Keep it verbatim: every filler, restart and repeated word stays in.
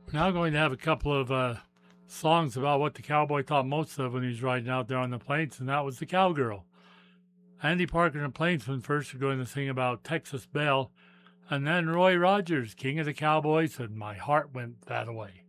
We're now going to have a couple of uh, songs about what the cowboy thought most of when he was riding out there on the plains, and that was the cowgirl. Andy Parker and the Plainsmen first are going to sing about Texas Belle, and then Roy Rogers, King of the Cowboys, and My Heart Went That Away.